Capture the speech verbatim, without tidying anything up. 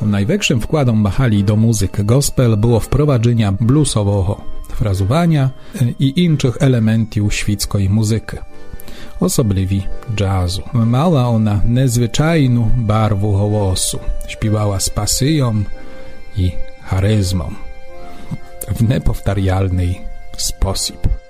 Największym wkładom Mahali do muzyki gospel było wprowadzenie bluesowego frazowania i innych elementów świeckiej muzyki, osobliwie jazzu. Mała ona nadzwyczajną barwę głosu, śpiewała z pasją i charyzmą w niepowtarzalny sposób.